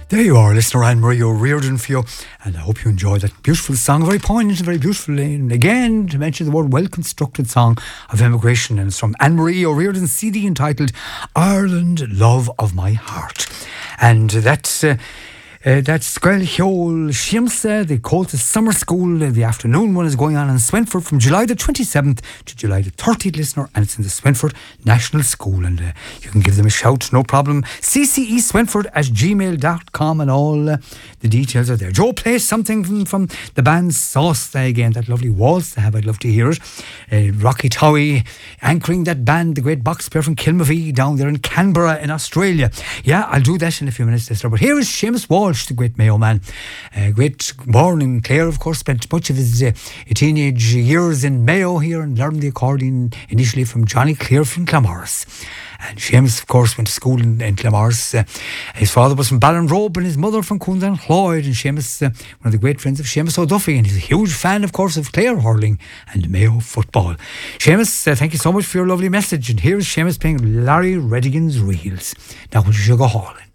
There you are, listener Anne-Marie O'Riordan for you, and I hope you enjoyed that beautiful song, very poignant and very beautiful, and again, to mention the word well-constructed song of emigration, and it's from Anne-Marie O'Riordan's CD entitled Ireland, Love of My Heart. And that's Squel Hiol Shiamsa, the Colta Summer School. The afternoon one is going on in Swinford from July the 27th to July the 30th, listener, and it's in the Swinford National School. And you can give them a shout, no problem. cceswinford@gmail.com, and all the details are there. Joe plays something from the band Sauce again, that lovely waltz they have. I'd love to hear it. Rocky Towie anchoring that band, the great box player from Kilmavie down there in Canberra in Australia. Yeah, I'll do that in a few minutes, listener. But here is Seamus Walsh, the great Mayo man. Great, born in Clare, of course, spent much of his teenage years in Mayo here and learned the accordion initially from Johnny Clear from Clamorris. And Seamus, of course, went to school in Clamorris. His father was from Ballinrobe and his mother from Coondan Cloyd. And Seamus, one of the great friends of Seamus O'Duffy, and he's a huge fan, of course, of Clare hurling and Mayo football. Seamus, thank you so much for your lovely message. And here is Seamus playing Larry Redigan's Reels. Now, when you should go hauling.